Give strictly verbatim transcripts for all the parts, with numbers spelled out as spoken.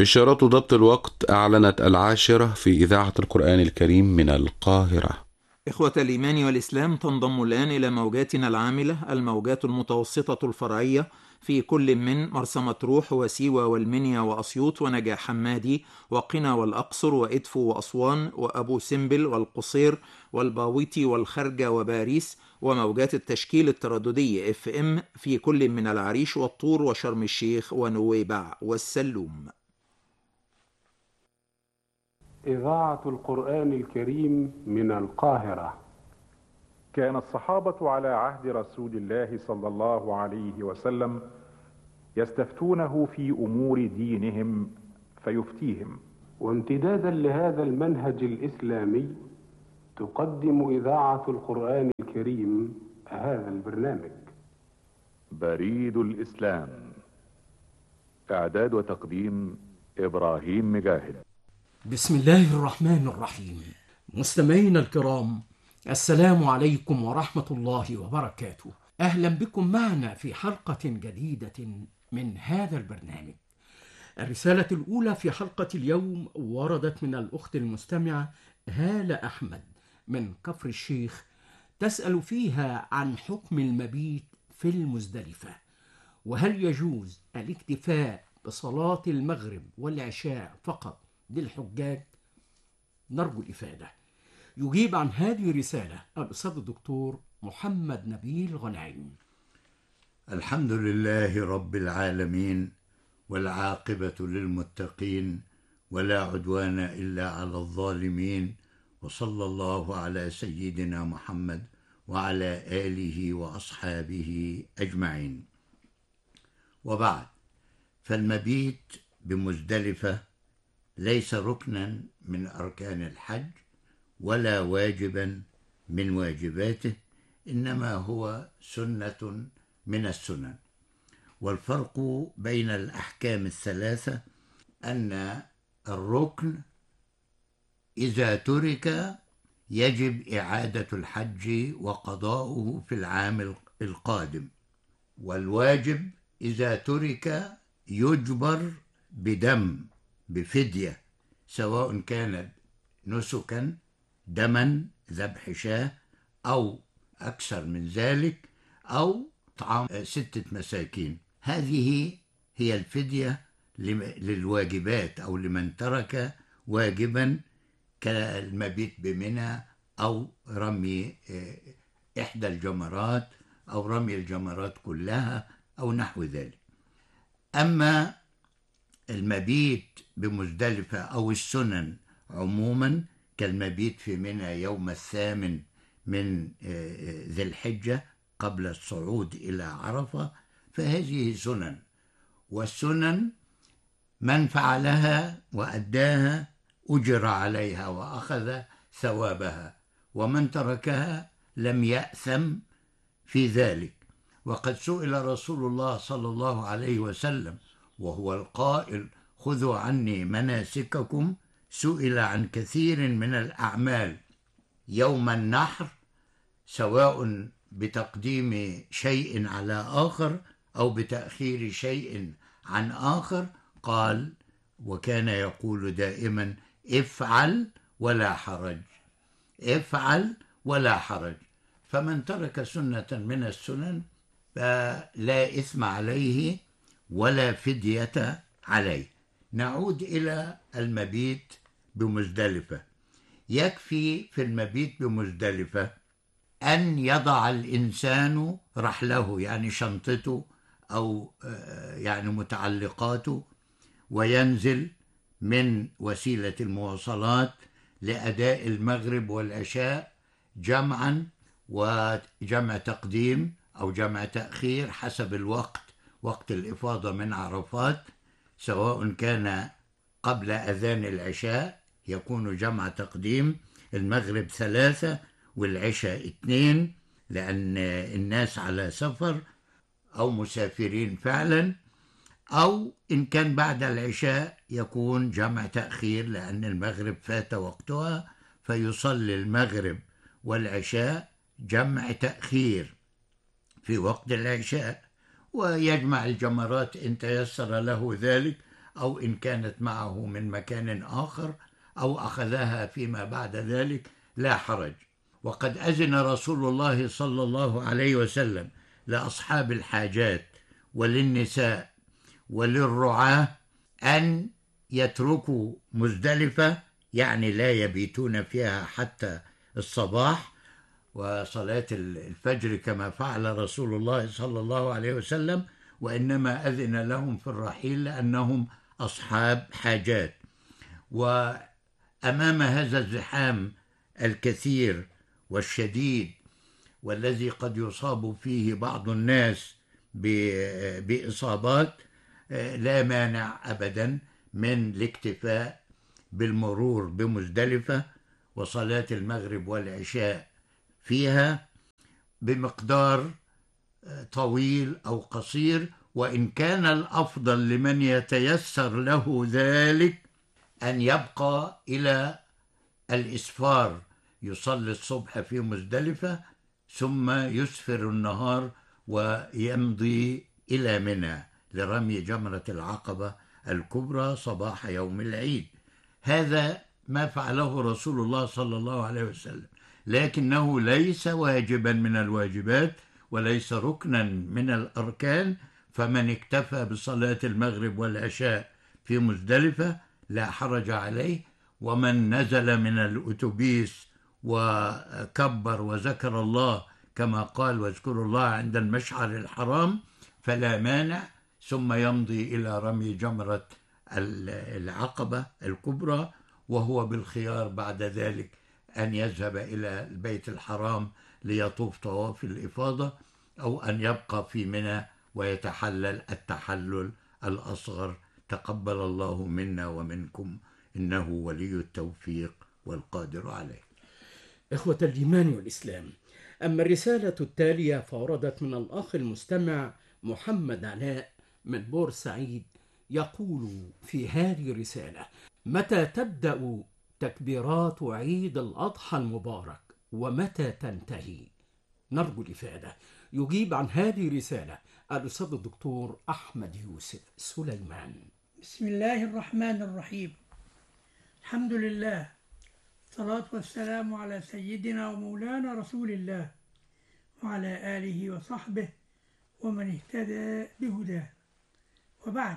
إشارات ضبط الوقت أعلنت العاشرة في إذاعة القرآن الكريم من القاهرة. إخوة الإيمان والإسلام، تنضم الآن إلى موجاتنا العاملة الموجات المتوسطة الفرعية في كل من مرسى مطروح وسيوة والمنيا وأسيوط ونجع حمادي وقنا والأقصر وإدفو وأسوان وأبو سمبل والقصير والباويتي والخرجة وباريس، وموجات التشكيل الترددي اف ام في كل من العريش والطور وشرم الشيخ ونويبع والسلوم. إذاعة القرآن الكريم من القاهرة. كان الصحابة على عهد رسول الله صلى الله عليه وسلم يستفتونه في أمور دينهم فيفتيهم. وامتدادا لهذا المنهج الإسلامي تقدم إذاعة القرآن الكريم هذا البرنامج. بريد الإسلام، إعداد وتقديم إبراهيم مجاهد. بسم الله الرحمن الرحيم. مستمعينا الكرام، السلام عليكم ورحمة الله وبركاته. أهلا بكم معنا في حلقة جديدة من هذا البرنامج. الرسالة الأولى في حلقة اليوم وردت من الأخت المستمعة هالة أحمد من كفر الشيخ، تسأل فيها عن حكم المبيت في المزدلفة، وهل يجوز الاكتفاء بصلاة المغرب والعشاء فقط للحجاج؟ نرجو الإفادة. يجيب عن هذه الرسالة الأستاذ الدكتور محمد نبيل غنايم. الحمد لله رب العالمين، والعاقبة للمتقين، ولا عدوان إلا على الظالمين، وصلى الله على سيدنا محمد وعلى آله وأصحابه أجمعين. وبعد، فالمبيت بمزدلفة ليس ركنا من أركان الحج ولا واجبا من واجباته، إنما هو سنة من السنن. والفرق بين الأحكام الثلاثة أن الركن إذا ترك يجب إعادة الحج وقضاؤه في العام القادم، والواجب إذا ترك يجبر بدم، بفدية، سواء كانت نسكا دما ذبح شاة أو أكثر من ذلك أو طعام ستة مساكين. هذه هي الفدية للواجبات أو لمن ترك واجبا كالمبيت بمنى أو رمي إحدى الجمرات أو رمي الجمرات كلها أو نحو ذلك. أما المبيت بمزدلفة أو السنن عموما كالمبيت في منى يوم الثامن من ذي الحجة قبل الصعود إلى عرفة، فهذه سنن، والسنن من فعلها وأداها أجر عليها وأخذ ثوابها، ومن تركها لم يأثم في ذلك. وقد سئل رسول الله صلى الله عليه وسلم وهو القائل: خذوا عني مناسككم، سئل عن كثير من الأعمال يوم النحر، سواء بتقديم شيء على آخر أو بتأخير شيء عن آخر، قال وكان يقول دائما: افعل ولا حرج، افعل ولا حرج. فمن ترك سنة من السنن فلا إثم عليه ولا فدية عليه. نعود إلى المبيت بمزدلفة. يكفي في المبيت بمزدلفة أن يضع الإنسان رحله، يعني شنطته أو يعني متعلقاته، وينزل من وسيلة المواصلات لأداء المغرب والعشاء جمعا، وجمع تقديم أو جمع تأخير حسب الوقت، وقت الإفاضة من عرفات، سواء كان قبل أذان العشاء يكون جمع تقديم، المغرب ثلاثة والعشاء اثنين، لأن الناس على سفر أو مسافرين فعلا، أو إن كان بعد العشاء يكون جمع تأخير لأن المغرب فات وقتها، فيصلي المغرب والعشاء جمع تأخير في وقت العشاء، ويجمع الجمرات إن تيسر له ذلك، أو إن كانت معه من مكان آخر أو أخذها فيما بعد ذلك لا حرج. وقد أذن رسول الله صلى الله عليه وسلم لأصحاب الحاجات وللنساء وللرعاة أن يتركوا مزدلفة، يعني لا يبيتون فيها حتى الصباح وصلاة الفجر كما فعل رسول الله صلى الله عليه وسلم، وإنما أذن لهم في الرحيل لأنهم أصحاب حاجات. وأمام هذا الزحام الكثير والشديد والذي قد يصاب فيه بعض الناس بإصابات، لا مانع أبدا من الاكتفاء بالمرور بمزدلفة وصلاة المغرب والعشاء فيها بمقدار طويل أو قصير. وإن كان الأفضل لمن يتيسر له ذلك أن يبقى إلى الإسفار، يصلي الصبح في مزدلفة ثم يسفر النهار ويمضي إلى منى لرمي جمرة العقبة الكبرى صباح يوم العيد. هذا ما فعله رسول الله صلى الله عليه وسلم، لكنه ليس واجبا من الواجبات وليس ركنا من الأركان. فمن اكتفى بصلاة المغرب والعشاء في مزدلفة لا حرج عليه، ومن نزل من الأتوبيس وكبر وذكر الله كما قال واذكروا الله عند المشعر الحرام فلا مانع، ثم يمضي إلى رمي جمرة العقبة الكبرى، وهو بالخيار بعد ذلك أن يذهب إلى البيت الحرام ليطوف طواف الإفاضة، أو أن يبقى في منى ويتحلل التحلل الأصغر. تقبل الله منا ومنكم إنه ولي التوفيق والقادر عليه. إخوة الإيمان والإسلام، أما الرسالة التالية فوردت من الأخ المستمع محمد علاء من بورسعيد، يقول في هذه الرسالة: متى تبدأ تكبيرات عيد الأضحى المبارك ومتى تنتهي؟ نرجو الإفادة. يجيب عن هذه الرسالة الأستاذ الدكتور أحمد يوسف سليمان. بسم الله الرحمن الرحيم. الحمد لله، الصلاة والسلام على سيدنا ومولانا رسول الله وعلى آله وصحبه ومن اهتدى بهداه، وبعد،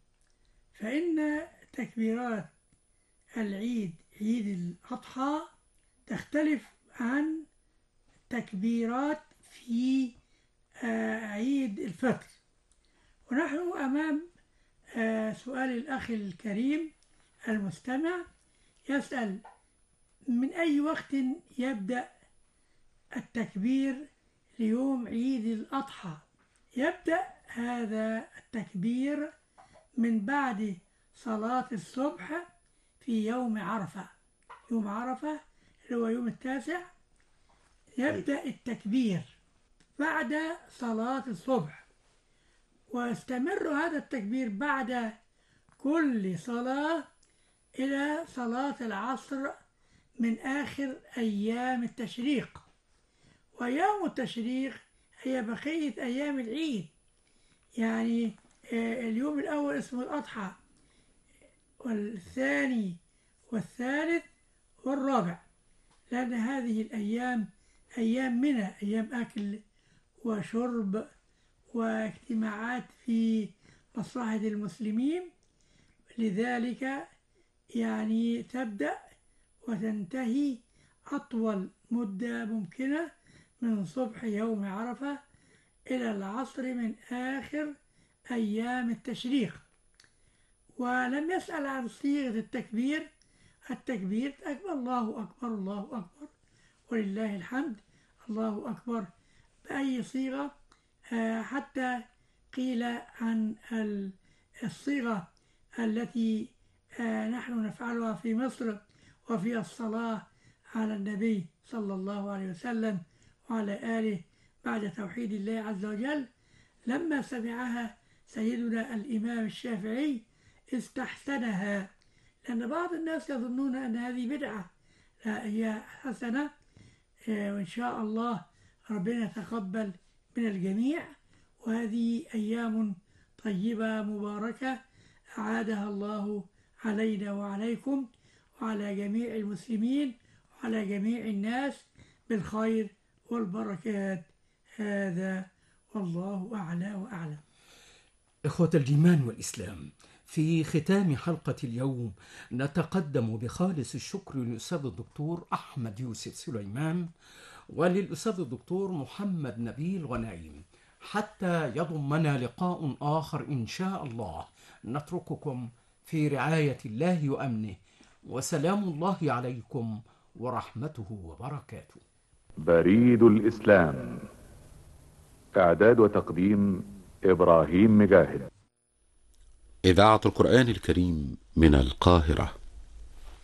فإن تكبيرات العيد عيد الأضحى تختلف عن تكبيرات في عيد الفطر. ونحن أمام سؤال الأخ الكريم المستمع، يسأل من أي وقت يبدأ التكبير ليوم عيد الأضحى. يبدأ هذا التكبير من بعد صلاة الصبح في يوم عرفة. يوم عرفة اللي هو يوم التاسع، يبدأ التكبير بعد صلاة الصبح، ويستمر هذا التكبير بعد كل صلاة إلى صلاة العصر من آخر أيام التشريق. وأيام التشريق هي بقية أيام العيد، يعني اليوم الأول اسمه الأضحى، والثاني والثالث والرابع، لأن هذه الأيام أيام منى، أيام أكل وشرب واجتماعات في مصلحة المسلمين. لذلك يعني تبدأ وتنتهي أطول مدة ممكنة من صبح يوم عرفة إلى العصر من آخر أيام التشريق. ولم يسأل عن صيغة التكبير. التكبير أكبر، الله أكبر الله أكبر ولله الحمد، الله أكبر بأي صيغة. حتى قيل عن الصيغة التي نحن نفعلها في مصر وفي الصلاة على النبي صلى الله عليه وسلم وعلى آله بعد توحيد الله عز وجل، لما سمعها سيدنا الإمام الشافعي استحسنها، لأن بعض الناس يظنون أن هذه بدعة. لا، هي حسنة، وإن شاء الله ربنا يتقبل من الجميع. وهذه أيام طيبة مباركة أعادها الله علينا وعليكم وعلى جميع المسلمين وعلى جميع الناس بالخير والبركات. هذا والله أعلى وأعلم. إخوة الإيمان والإسلام، في ختام حلقة اليوم نتقدم بخالص الشكر للأستاذ الدكتور أحمد يوسف سليمان وللأستاذ الدكتور محمد نبيل غنايم. حتى يضمنا لقاء آخر إن شاء الله، نترككم في رعاية الله وأمنه، وسلام الله عليكم ورحمته وبركاته. بريد الإسلام، إعداد وتقديم إبراهيم مجاهد. إذاعة القرآن الكريم من القاهرة.